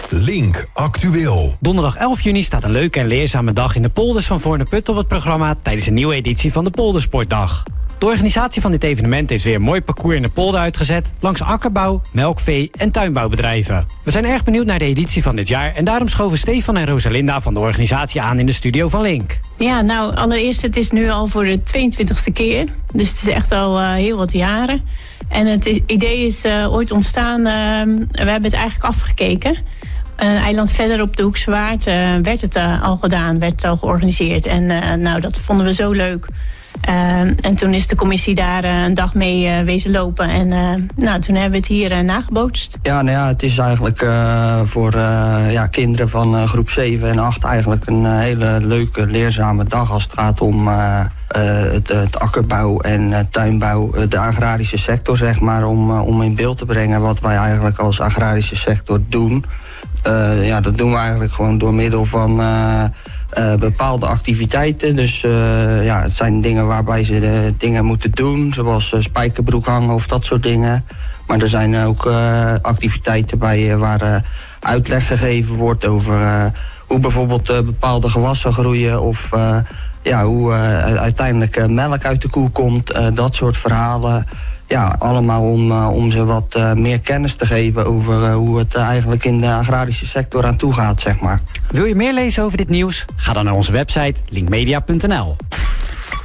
Link Actueel. Donderdag 11 juni staat een leuke en leerzame dag in de polders van Voorne-Putten op het programma tijdens een nieuwe editie van de Poldersportdag. De organisatie van dit evenement heeft weer een mooi parcours in de polder uitgezet langs akkerbouw, melkvee en tuinbouwbedrijven. We zijn erg benieuwd naar de editie van dit jaar en daarom schoven Stefan en Rosalinda van de organisatie aan in de studio van Link. Ja, nou allereerst, het is nu al voor de 22e keer. Dus het is echt al heel wat jaren. En het idee is ooit ontstaan, we hebben het eigenlijk afgekeken. Een eiland verder op de Hoekse Waard werd het al gedaan, werd het al georganiseerd. En nou, dat vonden we zo leuk. En toen is de commissie daar een dag mee wezen lopen. En nou, toen hebben we het hier nagebootst. Ja, nou ja, het is eigenlijk voor kinderen van groep 7 en 8 eigenlijk een hele leuke, leerzame dag als het gaat om het akkerbouw en tuinbouw, de agrarische sector, zeg maar, om in beeld te brengen wat wij eigenlijk als agrarische sector doen. Dat doen we eigenlijk gewoon door middel van bepaalde activiteiten. Dus het zijn dingen waarbij ze dingen moeten doen, zoals spijkerbroek hangen of dat soort dingen. Maar er zijn ook activiteiten bij waar uitleg gegeven wordt over hoe bijvoorbeeld bepaalde gewassen groeien of hoe uiteindelijk melk uit de koe komt. Dat soort verhalen. Ja, allemaal om ze wat meer kennis te geven over hoe het eigenlijk in de agrarische sector aan toe gaat, zeg maar. Wil je meer lezen over dit nieuws? Ga dan naar onze website linkmedia.nl.